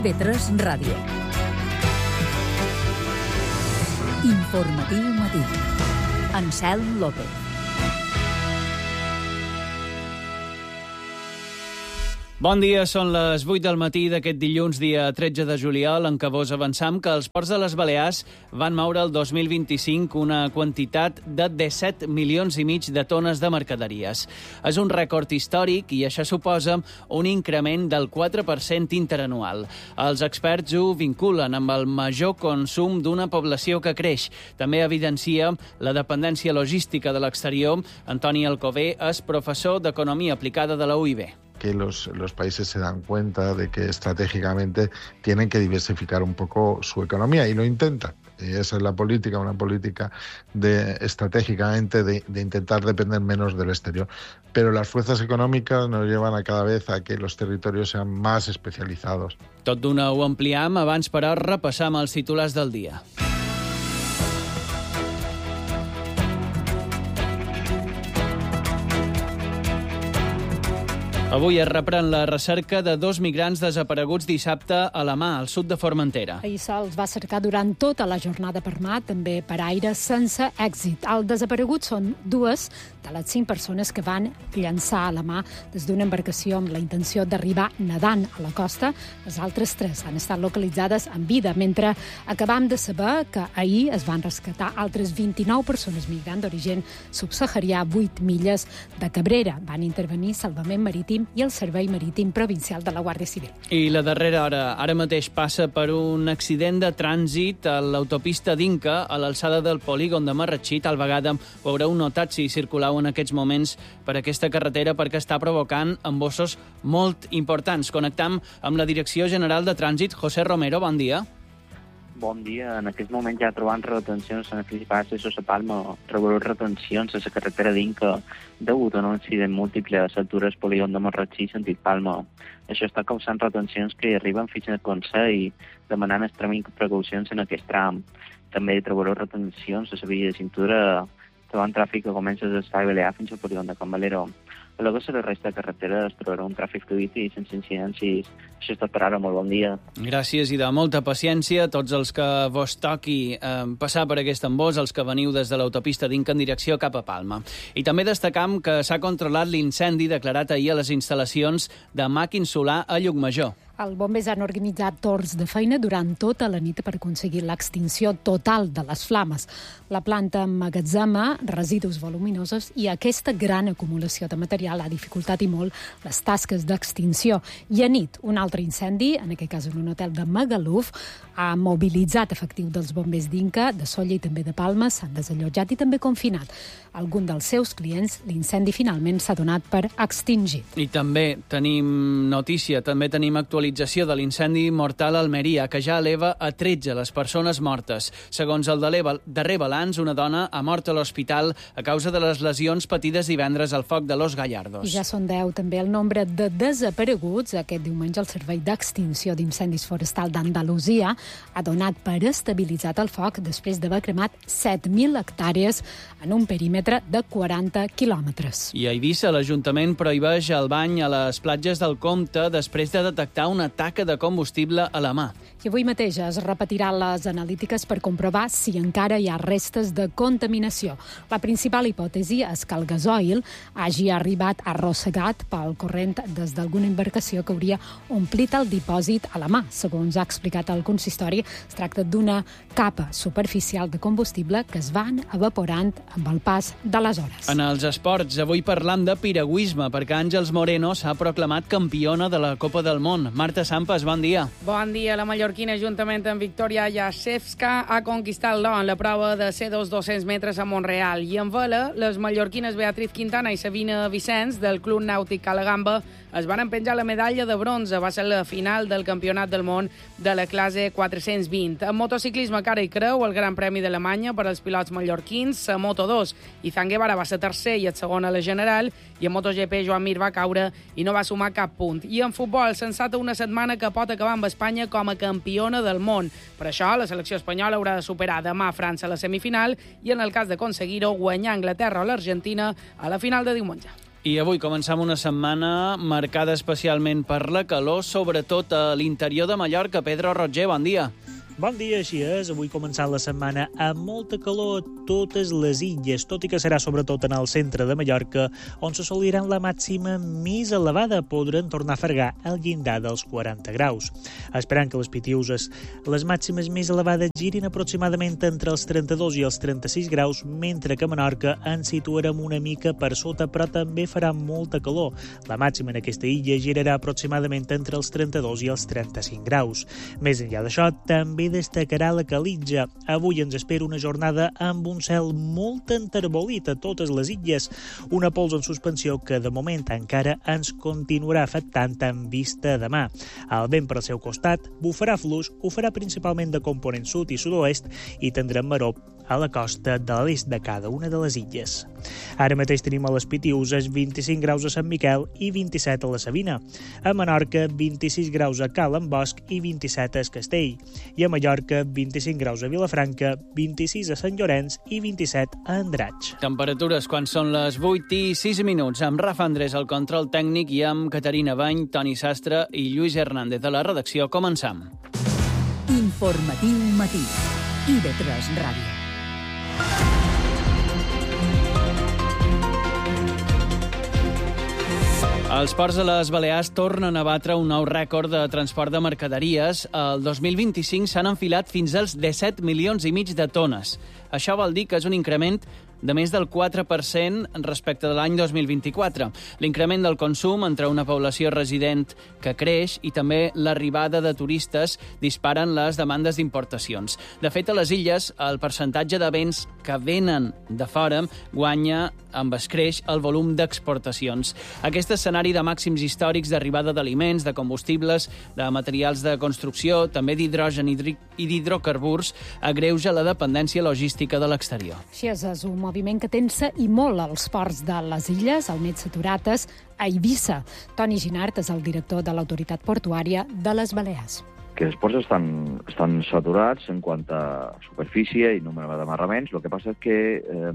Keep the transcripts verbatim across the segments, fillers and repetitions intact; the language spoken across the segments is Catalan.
T V tres Ràdio. Informatiu matí. Anselm López. Bon dia, són les vuit del matí d'aquest dilluns, dia tretze de juliol, en què vos avançam que els ports de les Balears van moure el dos mil vint-i-cinc una quantitat de disset milions i mig de tones de mercaderies. És un rècord històric i això suposa un increment del quatre per cent interanual. Els experts ho vinculen amb el major consum d'una població que creix. També evidencia la dependència logística de l'exterior. Antoni Alcover és professor d'Economia Aplicada de la U I B. que los, los países se dan cuenta de que estratégicamente tienen que diversificar un poco su economía y lo intentan. Y esa es la política, una política de estratégicamente de, de intentar depender menos del exterior. Pero las fuerzas econòmiques nos llevan a cada vez a que los territorios sean más especializados. Tot d'una ho ampliam, abans però repassam els titulars del dia. Avui es reprèn la recerca de dos migrants desapareguts dissabte a la Mà, al sud de Formentera. Ahir se'ls va cercar durant tota la jornada per mar, també per aire, sense èxit. Els desapareguts són dues de les cinc persones que van llançar a la Mà des d'una embarcació amb la intenció d'arribar nedant a la costa. Les altres tres han estat localitzades en vida, mentre acabam de saber que ahir es van rescatar altres vint-i-nou persones migrants d'origen subsaharià a vuit milles de Cabrera. Van intervenir Salvament Marítim i el Servei Marítim Provincial de la Guàrdia Civil. I la darrera hora, ara mateix passa per un accident de trànsit a l'autopista d'Inca, a l'alçada del polígon de Marratxí. Tal vegada ho haureu notat si circulau en aquests moments per aquesta carretera, perquè està provocant embossos molt importants. Connectam amb la Direcció General de Trànsit. José Romero, bon dia. Bon dia. En aquest moment ja trobant retencions en el principal accés a Palma, trobareu retencions a la carretera d'Inca degut a un accident múltiple a l'altura del polígon de Marratxí, sentit Palma. Això està causant retencions que hi arriben fins al Consell, demanant extremes precaucions en aquest tram. També trobareu retencions a la via de cintura trobant tràfic que comença des d'Espai Balear fins al polígon de Can Valero. A la la resta de carretera es trobarà un tràfic fluid i sense incidències. Això és tot per ara. Molt bon dia. Gràcies i de molta paciència a tots els que vos toqui eh, passar per aquest embòs, els que veniu des de l'autopista d'Inca en direcció cap a Palma. I també destacam que s'ha controlat l'incendi declarat ahir a les instal·lacions de màquin solar a Llucmajor. Els bombers han organitzat torns de feina durant tota la nit per aconseguir l'extinció total de les flames. La planta emmagatzema residus voluminosos i aquesta gran acumulació de material ha dificultat i molt les tasques d'extinció. I a nit, un altre incendi, en aquest cas en un hotel de Magaluf, ha mobilitzat efectiu dels bombers d'Inca, de Sóller i també de Palma, s'han desallotjat i també confinat. Algun dels seus clients, l'incendi finalment s'ha donat per extingit. I també tenim notícia, també tenim actualització de l'incendi mortal a Almeria, que ja eleva a tretze les persones mortes. Segons el darrer balanç, una dona ha mort a l'hospital a causa de les lesions patides divendres al foc de Los Gallardos. I ja són deu també el nombre de desapareguts. Aquest diumenge el Servei d'Extinció d'Incendis Forestal d'Andalusia ha donat per estabilitzat el foc després d'haver cremat set mil hectàrees en un perímetre de quaranta quilòmetres. I a Eivissa, l'Ajuntament prohibeix el bany a les platges del Comte després de detectar una taca de combustible a la Mà. I avui mateix es repetiran les analítiques per comprovar si encara hi ha restes de contaminació. La principal hipòtesi és que el gasoil hagi arribat arrossegat pel corrent des d'alguna embarcació que hauria omplit el dipòsit a la Mà. Segons ha explicat el consistori, es tracta d'una capa superficial de combustible que es van evaporant amb el pas de les hores. En els esports, avui parlam de piragüisme, perquè Àngels Moreno s'ha proclamat campiona de la Copa del Món. Marta Sampas, bon dia. Bon dia. La mallorquina, juntament amb Victoria Jasewska, ha conquistat l'or en la prova de C dos dos-cents metres a Montreal. I en vela, les mallorquines Beatriz Quintana i Sabina Vicenç, del Club Nàutic Calagamba, es van empenjar la medalla de bronze. Va ser la final del Campionat del Món de la classe quatre-cents vint. En motociclisme, cara i creu, el Gran Premi d'Alemanya per als pilots mallorquins, a Moto dos. Izan Guevara va ser tercer i el segon a la general, i en MotoGP Joan Mir va caure i no va sumar cap punt. I en futbol, sensata una setmana que pot acabar amb Espanya com a campiona del món. Per això, la selecció espanyola haurà de superar demà a França a la semifinal i, en el cas d'aconseguir-ho, guanyar Anglaterra o l'Argentina a la final de diumenge. I avui començam una setmana marcada especialment per la calor, sobretot a l'interior de Mallorca. Pedro Roger, bon dia. Bon dia, així és. Avui començant la setmana amb molta calor a totes les illes, tot i que serà sobretot en el centre de Mallorca, on s'assoliran la màxima més elevada. Podran tornar a fergar el llindar dels quaranta graus. Esperant que les Pitiuses, les màximes més elevades girin aproximadament entre els trenta-dos i els trenta-sis graus, mentre que a Menorca ens situarem una mica per sota, però també farà molta calor. La màxima en aquesta illa girarà aproximadament entre els trenta-dos i els trenta-cinc graus. Més enllà d'això, també destacarà la calitja. Avui ens espera una jornada amb un cel molt enterbolit a totes les illes, una pols en suspensió que de moment encara ens continuarà afectant en vista de demà. El vent per al seu costat bufarà fluix, ho farà principalment de component sud i sud-oest i tindrem maró a la costa de l'est de cada una de les illes. Ara mateix tenim a les Pitiuses vint-i-cinc graus a Sant Miquel i vint-i-set a la Sabina. A Menorca, vint-i-sis graus a Cala en Bosc i vint-i-set a Castell. I a Mallorca, vint-i-cinc graus a Vilafranca, vint-i-sis a Sant Llorenç i vint-i-set a Andratx. Temperatures quan són les vuit i sis minuts, amb Rafa Andrés al control tècnic i amb Caterina Bany, Toni Sastre i Lluís Hernández a la redacció. Començam. Informatiu matí. I de tres Ràdio. Els ports de les Balears tornen a batre un nou rècord de transport de mercaderies. El dos mil vint-i-cinc s'han enfilat fins als disset milions i mig de tones. Això vol dir que és un increment de més del quatre per cent respecte de l'any dos mil vint-i-quatre. L'increment del consum entre una població resident que creix i també l'arribada de turistes disparen les demandes d'importacions. De fet, a les illes, el percentatge de béns que venen de fora guanya amb escreix el volum d'exportacions. Aquest escenari de màxims històrics d'arribada d'aliments, de combustibles, de materials de construcció, també d'hidrogen i d'hidrocarburs, agreuja la dependència logística de l'exterior. Així és, és un moviment que tensa i molt als ports de les illes, al net saturates, a Eivissa. Toni Ginart és el director de l'Autoritat Portuària de les Balears. Que els ports estan, estan saturats en quant a superfície i número d'amarraments. El que passa és que eh,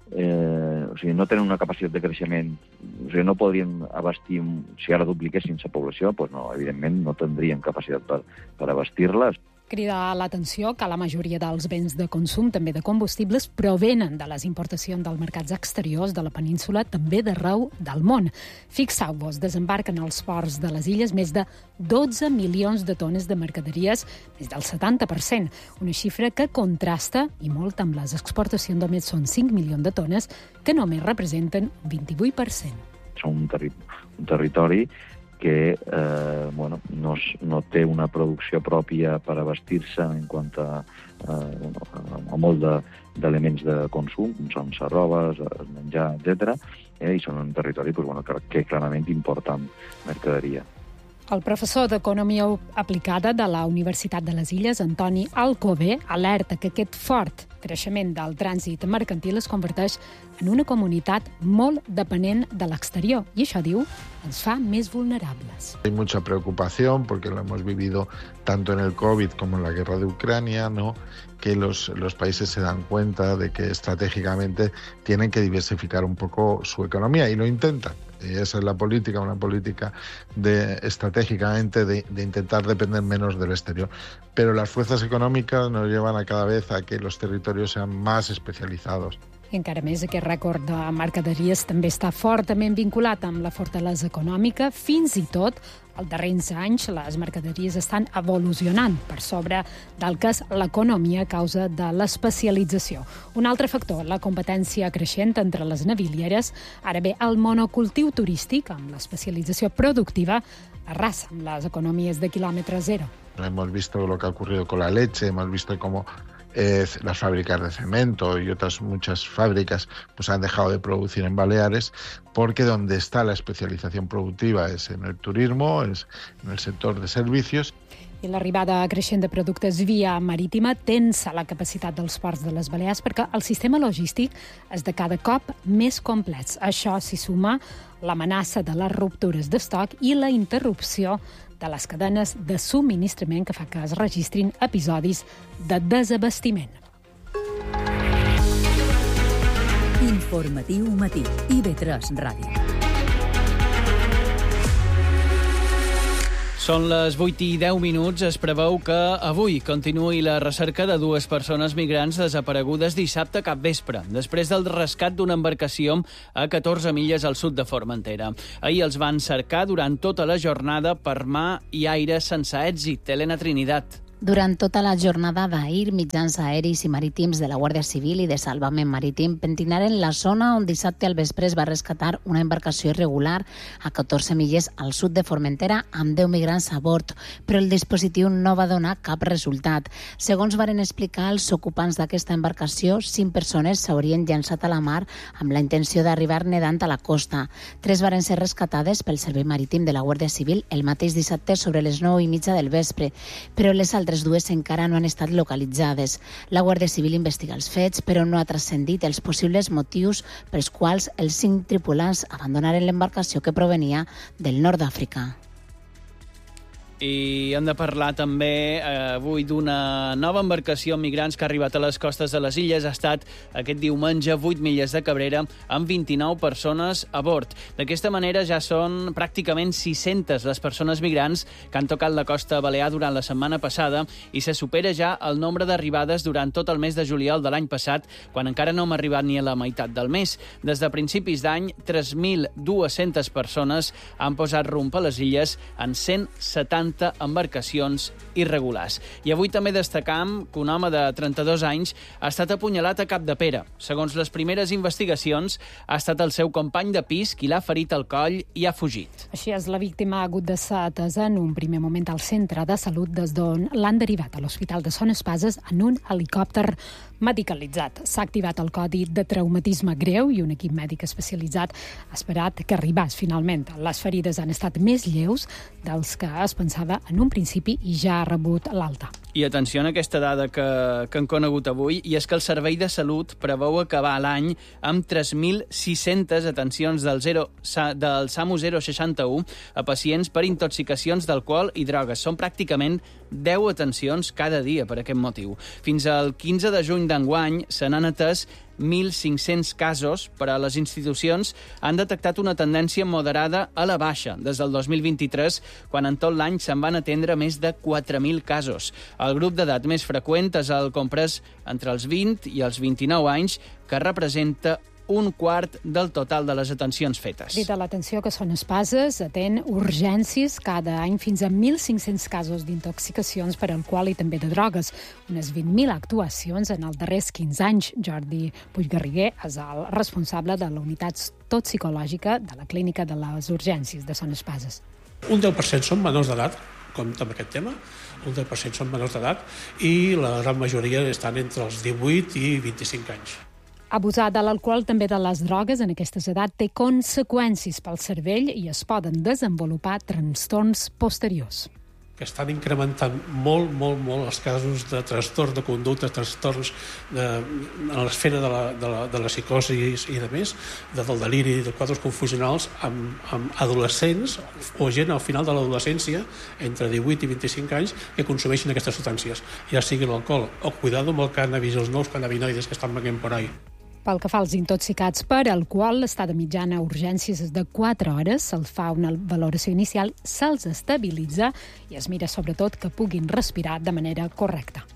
eh, o sigui, no tenen una capacitat de creixement. O sigui, no podrien abastir, si ara dupliquessin la població, doncs no, evidentment no tindrien capacitat per, per abastir-les. Crida l'atenció que la majoria dels béns de consum, també de combustibles, provenen de les importacions dels mercats exteriors de la península, també d'arreu del món. Fixeu-vos, desembarquen als ports de les illes més de dotze milions de tones de mercaderies, més del setanta per cent, una xifra que contrasta i molt amb les exportacions, només són cinc milions de tones, que només representen un vint-i-vuit per cent. Són un, terri un territori que eh, bueno, no, no té una producció pròpia per abastir-se en quant a, eh, a molt d'elements de, de consum, com són les robes, el menjar, etcètera, eh, i són un territori pues, bueno, que, que clarament importa mercaderia. El professor d'Economia Aplicada de la Universitat de les Illes, Antoni Alcover, alerta que aquest fort creixement del trànsit mercantil es converteix en una comunitat molt depenent de l'exterior. I això, diu, ens fa més vulnerables. Hay mucha preocupación porque lo hemos vivido tanto en el COVID como en la guerra de Ucrania, ¿no? Que los, los países se dan cuenta de que estratégicamente tienen que diversificar un poco su economía y lo intentan. Y esa es la política, una política de, estratégicamente de, de intentar depender menos del exterior. Pero las fuerzas económicas nos llevan a cada vez a que los territorios sean más especializados. I encara més, aquest rècord de mercaderies també està fortament vinculat amb la fortalesa econòmica. Fins i tot, als darrers anys, les mercaderies estan evolucionant per sobre del que és l'economia a causa de l'especialització. Un altre factor, la competència creixent entre les navilieres. Ara bé, el monocultiu turístic, amb l'especialització productiva, arrasa amb les economies de quilòmetre zero. Hemos visto lo que ha ocurrido con la leche, hemos visto cómo Eh, las fábricas de cemento y otras muchas fábricas pues han dejado de producir en Baleares porque donde está la especialización productiva es en el turismo, es en el sector de servicios. I l'arribada creixent de productes via marítima tensa la capacitat dels ports de les Balears perquè el sistema logístic és de cada cop més complex. Això s'hi suma l'amenaça de les ruptures d'estoc i la interrupció de les cadenes de subministrament que fa que es registrin episodis de desabastiment. Informatiu matí. I B tres Ràdio. Són les vuit i deu minuts. Es preveu que avui continuï la recerca de dues persones migrants desaparegudes dissabte cap vespre, després del rescat d'una embarcació a catorze milles al sud de Formentera. Ahir els van cercar durant tota la jornada per mar i aire sense èxit. Elena Trinidad. Durant tota la jornada d'ahir, mitjans aeris i marítims de la Guàrdia Civil i de Salvament Marítim pentinaren la zona on dissabte al vespre es va rescatar una embarcació irregular a catorze milles al sud de Formentera amb deu migrants a bord, però el dispositiu no va donar cap resultat. Segons varen explicar els ocupants d'aquesta embarcació, cinc persones s'haurien llançat a la mar amb la intenció d'arribar nedant a la costa. Tres varen ser rescatades pel Servei Marítim de la Guàrdia Civil el mateix dissabte sobre les nou i mitja del vespre, però les altres altres dues encara no han estat localitzades. La Guàrdia Civil investiga els fets, però no ha transcendit els possibles motius pels quals els cinc tripulants abandonaren l'embarcació que provenia del nord d'Àfrica. I hem de parlar també eh, avui d'una nova embarcació amb migrants que ha arribat a les costes de les illes. Ha estat aquest diumenge vuit milles de Cabrera amb vint-i-nou persones a bord. D'aquesta manera ja són pràcticament sis-centes les persones migrants que han tocat la costa balear durant la setmana passada i se supera ja el nombre d'arribades durant tot el mes de juliol de l'any passat, quan encara no hem arribat ni a la meitat del mes. Des de principis d'any, tres mil dues-centes persones han posat rumb a les illes en cent setanta embarcacions irregulars. I avui també destacam que un home de trenta-dos anys ha estat apunyalat a Capdepera. Segons les primeres investigacions, ha estat el seu company de pis qui l'ha ferit al coll i ha fugit. Així és, la víctima ha hagut de ser atesa en un primer moment al centre de salut des d'on l'han derivat a l'Hospital de Son Espases en un helicòpter medicalitzat. S'ha activat el codi de traumatisme greu i un equip mèdic especialitzat ha esperat que arribés finalment. Les ferides han estat més lleus dels que es pensava en un principi i ja ha rebut l'alta. I atenció a aquesta dada que, que han conegut avui, i és que el Servei de Salut preveu acabar l'any amb tres mil sis-centes atencions del, zero, del SAMU zero seixanta-u a pacients per intoxicacions d'alcohol i drogues. Són pràcticament deu atencions cada dia per aquest motiu. Fins al quinze de juny d'enguany se n'han atès mil cinc-cents casos, però les institucions han detectat una tendència moderada a la baixa des del dos mil vint-i-tres, quan en tot l'any se'n van atendre més de quatre mil casos. El grup d'edat més freqüent és el comprès entre els vint i els vint-i-nou anys, que representa un quart del total de les atencions fetes. Crida l'atenció que Son Espases atén urgències cada any fins a mil cinc-cents casos d'intoxicacions per alcohol i també de drogues. Unes vint mil actuacions en els darrers quinze anys. Jordi Puiggarriguer és el responsable de la unitat toxicològica de la clínica de les urgències de Son Espases. Un deu per cent són menors d'edat, compte amb aquest tema, un deu per cent són menors d'edat i la gran majoria estan entre els divuit i vint-i-cinc anys. Abusar de l'alcohol, també de les drogues, en aquestes edats té conseqüències pel cervell i es poden desenvolupar trastorns posteriors. Que estan incrementant molt, molt, molt els casos de trastorns de conducta, trastorns de, a l'esfera de la, de, la, de la psicosi i de més, de, del deliri, de quadres confusionals amb, amb adolescents o gent al final de l'adolescència, entre divuit i vint-i-cinc anys, que consumeixen aquestes substàncies, ja sigui l'alcohol o cuidado amb el cannabis, els nous cannabinoides que estan venint per ahí. Pel que fa als intoxicats per alcohol, l'estada mitjana a urgències és de quatre hores, se'ls fa una valoració inicial, se'ls estabilitza i es mira sobretot que puguin respirar de manera correcta.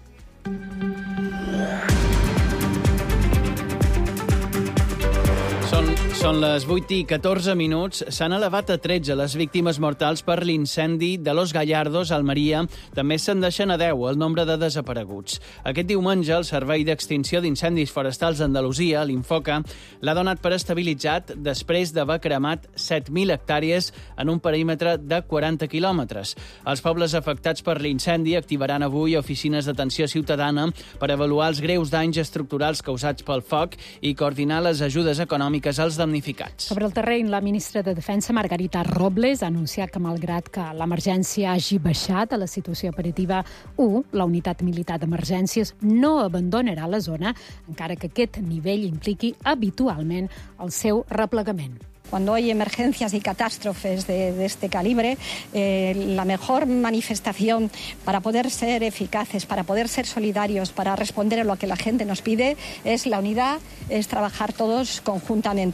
Són, són les vuit i catorze minuts. S'han elevat a tretze les víctimes mortals per l'incendi de Los Gallardos, a Almeria. També se'n deixen a deu el nombre de desapareguts. Aquest diumenge, el Servei d'Extinció d'Incendis Forestals d'Andalusia, l'Infoca, l'ha donat per estabilitzat després d'haver cremat set mil hectàrees en un perímetre de quaranta quilòmetres. Els pobles afectats per l'incendi activaran avui oficines d'atenció ciutadana per avaluar els greus danys estructurals causats pel foc i coordinar les ajudes econòmiques als damnificats. Sobre el terreny, la ministra de Defensa, Margarita Robles, ha anunciat que, malgrat que l'emergència hagi baixat a la situació operativa u, la unitat militar d'emergències no abandonarà la zona, encara que aquest nivell impliqui habitualment el seu replegament. Cuando hay emergencias y catástrofes de, de este calibre, eh, la mejor manifestación para poder ser eficaces, para poder ser solidarios, para responder a lo que la gente nos pide, es la unidad, es trabajar todos conjuntamente.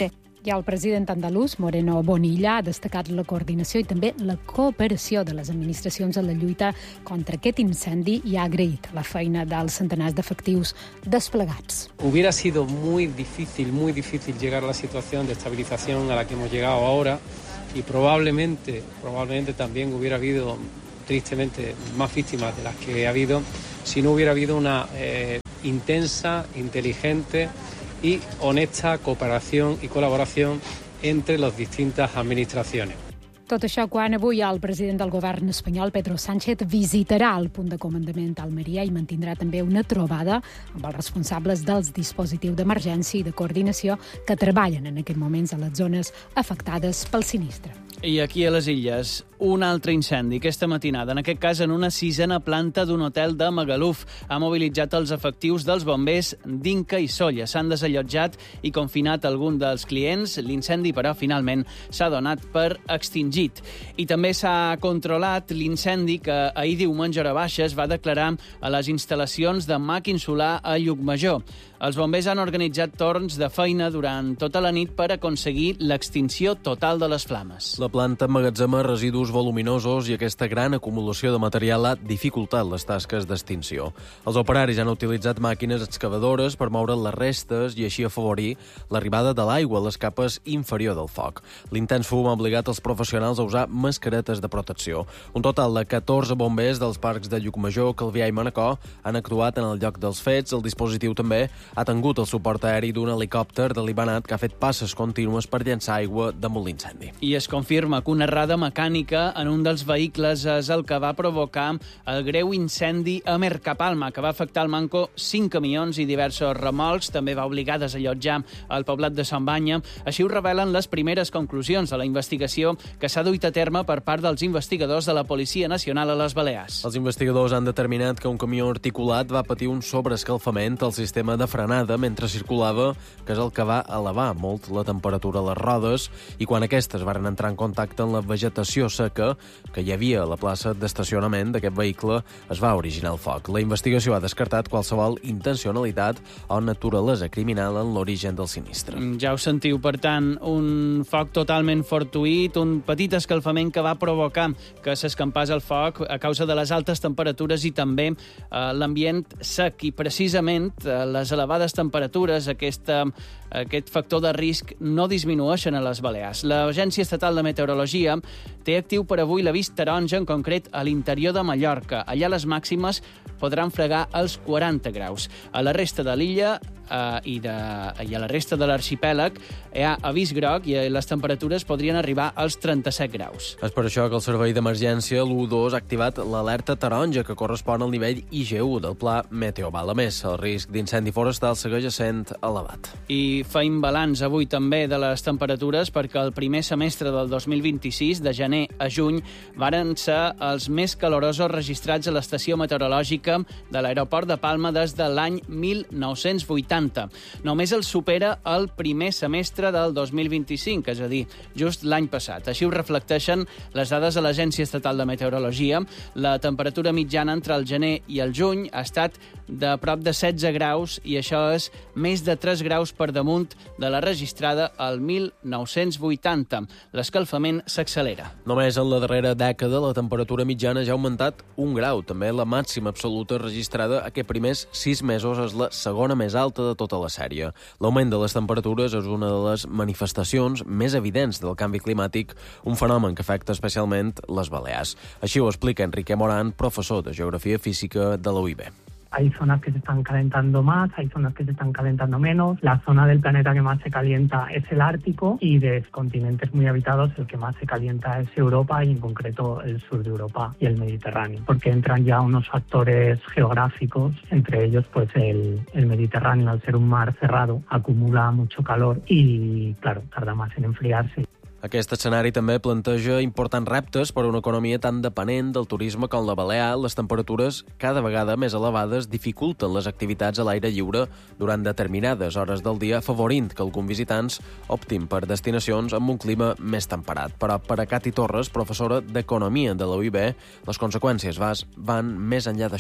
I el president andalús, Moreno Bonilla, ha destacat la coordinació i també la cooperació de les administracions en la lluita contra aquest incendi i ha agraït la feina dels centenars d'efectius desplegats. Hubiera sido muy difícil, muy difícil llegar a la situación de estabilización a la que hemos llegado ahora y probablemente, probablemente también hubiera habido, tristemente, más víctimas de las que ha habido si no hubiera habido una eh, intensa, inteligente y honesta cooperación y colaboración entre las distintas administraciones. Tot això quan avui el president del govern espanyol, Pedro Sánchez, visitarà el punt de comandament a Almeria i mantindrà també una trobada amb els responsables dels dispositius d'emergència i de coordinació que treballen en aquests moments a les zones afectades pel sinistre. I aquí a les Illes, un altre incendi aquesta matinada, en aquest cas en una sisena planta d'un hotel de Magaluf. Ha mobilitzat els efectius dels bombers d'Inca i Sóller. S'han desallotjat i confinat algun dels clients. L'incendi, però, finalment s'ha donat per extingit. I també s'ha controlat l'incendi que ahir diumenge hora baixa es va declarar a les instal·lacions de màquin solar a Llucmajor. Els bombers han organitzat torns de feina durant tota la nit per aconseguir l'extinció total de les flames. La planta emmagatzema residus voluminosos i aquesta gran acumulació de material ha dificultat les tasques d'extinció. Els operaris han utilitzat màquines excavadores per moure les restes i així afavorir l'arribada de l'aigua a les capes inferior del foc. L'intens fum ha obligat els professionals a usar mascaretes de protecció. Un total de catorze bombers dels parcs de Llucmajor, Calvià i Manacor han actuat en el lloc dels fets. El dispositiu també ha tingut el suport aeri d'un helicòpter de l'Ibanat que ha fet passes contínues per llançar aigua damunt l'incendi. I es confirma que una errada mecànica en un dels vehicles és el que va provocar el greu incendi a Mercapalma, que va afectar al manco cinc camions i diversos remolcs. També va obligar a desallotjar el poblat de Sant Banya. Així ho revelen les primeres conclusions de la investigació que s'ha duit a terme per part dels investigadors de la Policia Nacional a les Balears. Els investigadors han determinat que un camió articulat va patir un sobreescalfament al sistema de frenada mentre circulava, que és el que va elevar molt la temperatura a les rodes, i quan aquestes varen entrar en contacte amb la vegetació seca que hi havia a la plaça d'estacionament d'aquest vehicle, es va originar el foc. La investigació ha descartat qualsevol intencionalitat o naturalesa criminal en l'origen del sinistre. Ja ho sentiu, per tant, un foc totalment fortuït, un petit escalfament que va provocar que s'escampés el foc a causa de les altes temperatures i també eh, l'ambient sec, i precisament eh, les elevades temperatures, aquesta, aquest factor de risc, no disminueixen a les Balears. L'Agència Estatal de Meteorologia té actiu per avui l'avís taronja, en concret a l'interior de Mallorca. Allà les màximes podran fregar els quaranta graus. A la resta de l'illa eh, i, de, i a la resta de l'arxipèlag hi ha avís groc i les temperatures podrien arribar als trenta-set graus. És per això que el servei d'emergència, l'u dos, ha activat l'alerta taronja, que correspon al nivell I G U del Pla Meteoval. A més, el risc d'incendi forestal segueix sent elevat. I feim balanç avui també de les temperatures, perquè el primer semestre del dos mil vint-i-sis, de gener a juny, varen ser els més calorosos registrats a l'estació meteorològica de l'aeroport de Palma des de l'any mil nou-cents vuitanta. Només el supera el primer semestre del dos mil vint-i-cinc, és a dir, just l'any passat. Així ho reflecteixen les dades de l'Agència Estatal de Meteorologia. La temperatura mitjana entre el gener i el juny ha estat de prop de setze graus, i això és més de tres graus per damunt de la registrada al mil nou-cents vuitanta. L'escalfament s'accelera. Només en la darrera dècada la temperatura mitjana ja ha augmentat un grau. També la màxima absoluta registrada aquests primers sis mesos és la segona més alta de tota la sèrie. L'augment de les temperatures és una de les manifestacions més evidents del canvi climàtic, un fenomen que afecta especialment les Balears. Així ho explica Enrique Morán, professor de Geografia Física de la U I B. Hay zonas que se están calentando más, hay zonas que se están calentando menos. La zona del planeta que más se calienta es el Ártico, y de continentes muy habitados el que más se calienta es Europa, y en concreto el sur de Europa y el Mediterráneo, porque entran ya unos factores geográficos, entre ellos pues el, el Mediterráneo, al ser un mar cerrado, acumula mucho calor y, claro, tarda más en enfriarse. Aquest escenari també planteja importants reptes per a una economia tan dependent del turisme com la balear. Les temperatures cada vegada més elevades dificulten les activitats a l'aire lliure durant determinades hores del dia, afavorint que alguns visitants optin per destinacions amb un clima més temperat. Però per a Cati Torres, professora d'Economia de la U I B, les conseqüències van més enllà d'això.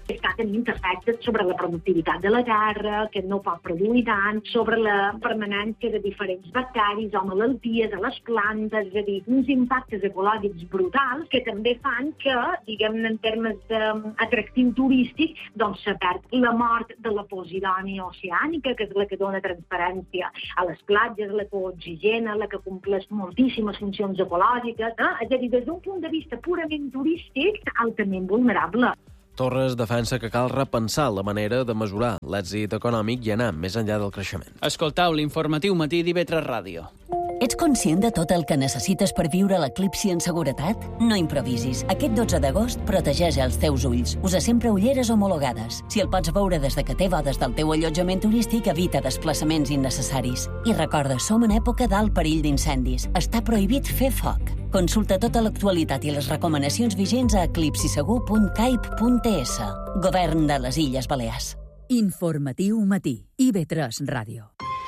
està tenint efectes sobre la productivitat de la terra, que no pot produir tant, sobre la permanència de diferents bacteris o malalties a les plantes, és a dir, uns impactes ecològics brutals que també fan que, diguem-ne, en termes d'atractiu turístic, doncs se perd la mort de la posidònia oceànica, que és la que dona transparència a les platges, la que oxigena, la que compleix moltíssimes funcions ecològiques, eh? És a dir, des d'un punt de vista purament turístic, altament vulnerable. Torres defensa que cal repensar la manera de mesurar l'èxit econòmic i anar més enllà del creixement. Escoltau l'Informatiu Matí d'I V tres Ràdio. Ets conscient de tot el que necessites per viure l'eclipsi en seguretat? No improvisis. Aquest dotze d'agost protegeix els teus ulls. Usa sempre ulleres homologades. Si el pots veure des de que té bodes del teu allotjament turístic, evita desplaçaments innecessaris. I recorda, som en època d'alt perill d'incendis. Està prohibit fer foc. Consulta tota l'actualitat i les recomanacions vigents a eclipsisegur punt caip punt es. Govern de les Illes Balears. Informatiu Matí. I V tres Ràdio.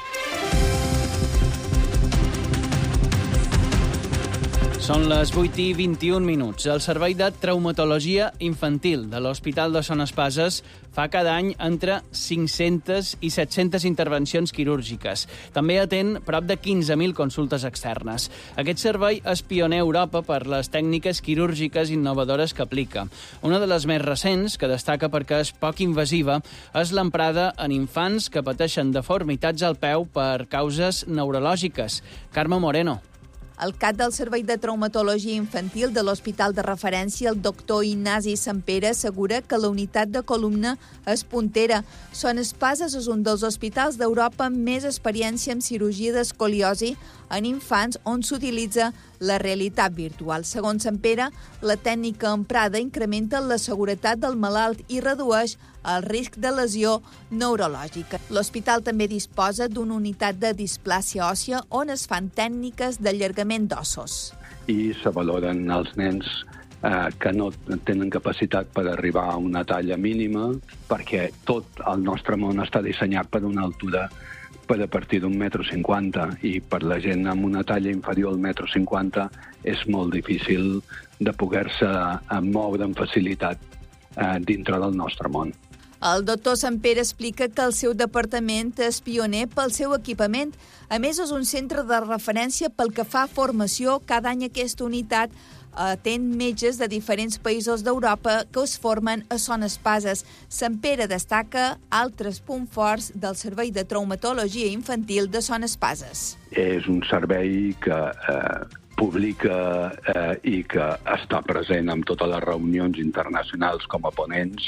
Són les vuit i vint-i-un minuts. El Servei de Traumatologia Infantil de l'Hospital de Son Espases fa cada any entre cinc-centes i set-centes intervencions quirúrgiques. També atén prop de quinze mil consultes externes. Aquest servei és pioner a Europa per les tècniques quirúrgiques innovadores que aplica. Una de les més recents, que destaca perquè és poc invasiva, és l'emprada en infants que pateixen deformitats al peu per causes neurològiques. Carme Moreno. El cap del Servei de Traumatologia Infantil de l'Hospital de Referència, el doctor Ignasi Sampere, assegura que la unitat de columna és puntera. Son Espases és un dels hospitals d'Europa amb més experiència en cirurgia d'escoliosi en infants on s'utilitza la realitat virtual. Segons Sampere, la tècnica emprada incrementa la seguretat del malalt i redueix el risc de lesió neurològica. L'hospital també disposa d'una unitat de displàcia òssia on es fan tècniques d'allargament d'ossos. I se valoren els nens eh, que no tenen capacitat per arribar a una talla mínima, perquè tot el nostre món està dissenyat per una altura per a partir d'un metro cinquanta, i per la gent amb una talla inferior al metro cinquanta és molt difícil de poder-se moure amb facilitat eh, dintre del nostre món. El doctor Sampere explica que el seu departament és pioner pel seu equipament. A més, és un centre de referència pel que fa a formació. Cada any aquesta unitat atén metges de diferents països d'Europa que es formen a Son Espases. Sampere destaca altres punts forts del Servei de Traumatologia Infantil de Son Espases. És un servei que eh, publica eh, i que està present en totes les reunions internacionals com a ponents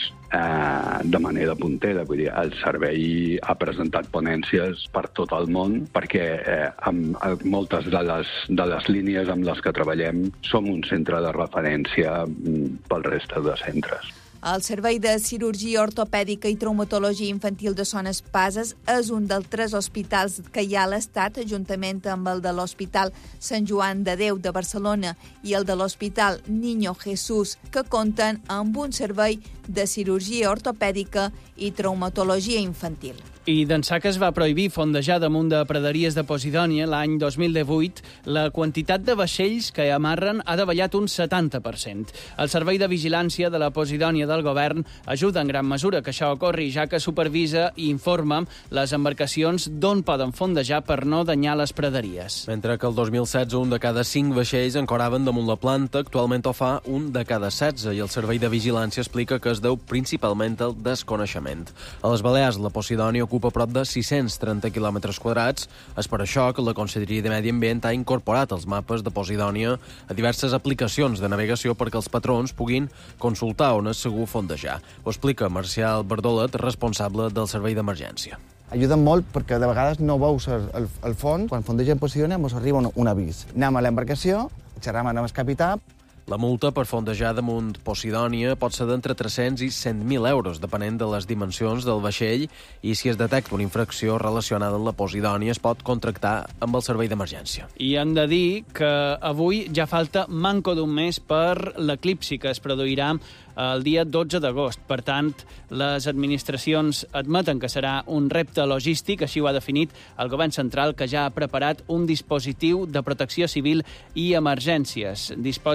eh, de manera puntera. Vull dir, el servei ha presentat ponències per tot el món perquè eh, amb, amb moltes de les, de les línies amb les que treballem som un centre de referència pel resta de centres. El Servei de Cirurgia Ortopèdica i Traumatologia Infantil de Son Espases és un dels tres hospitals que hi ha a l'Estat, juntament amb el de l'Hospital Sant Joan de Déu de Barcelona i el de l'Hospital Niño Jesús, que compten amb un servei de cirurgia ortopèdica i traumatologia infantil. I d'ençà que es va prohibir fondejar damunt de praderies de Posidònia l'any dos mil divuit, la quantitat de vaixells que amarren ha davallat un setanta per cent. El Servei de Vigilància de la Posidònia del Govern ajuda en gran mesura que això ocorri, ja que supervisa i informa les embarcacions d'on poden fondejar per no danyar les praderies. Mentre que el dos mil setze un de cada cinc vaixells ancoraven damunt la planta, actualment ho fa un de cada setze, i el Servei de Vigilància explica que es deu principalment al desconeixement. A les Balears, la Posidònia ocupa prop de sis-cents trenta quilòmetres quadrats. És per això que la Conselleria de Medi Ambient ha incorporat els mapes de Posidònia a diverses aplicacions de navegació perquè els patrons puguin consultar on és segur fondejar. Ho explica Marcial Bardolet, responsable del Servei d'Emergència. Ajuden molt perquè de vegades no veus el, el, el fons. Quan fondeja en Posidònia ens arriba un, un avís. Anem a l'embarcació, xerram amb el capità. La multa per fondejar damunt Posidònia pot ser d'entre tres-cents i cent mil euros, depenent de les dimensions del vaixell, i si es detecta una infracció relacionada amb la Posidònia es pot contractar amb el servei d'emergència. I hem de dir que avui ja falta manco d'un mes per l'eclipsi que es produirà el dia dotze d'agost. Per tant, les administracions admeten que serà un repte logístic, així ho ha definit el govern central, que ja ha preparat un dispositiu de protecció civil i emergències. Disposa de que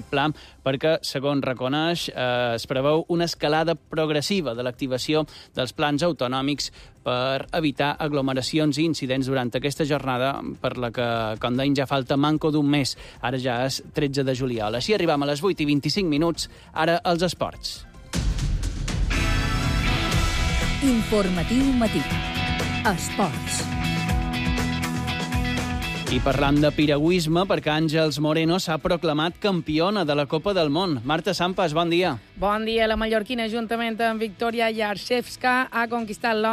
pla perquè, segons reconeix, eh, es preveu una escalada progressiva de l'activació dels plans autonòmics per evitar aglomeracions i incidents durant aquesta jornada, per la que, com deim, ja falta manco d'un mes. Ara ja és tretze de juliol. Així arribam a les vuit i vint-i-cinc minuts, ara als esports. Informatiu matí. Esports. I parlam de piragüisme perquè Àngels Moreno s'ha proclamat campiona de la Copa del Món. Marta Sampas, bon dia. Bon dia. La mallorquina, juntament amb Victoria Yarshevska, ha conquistat l'or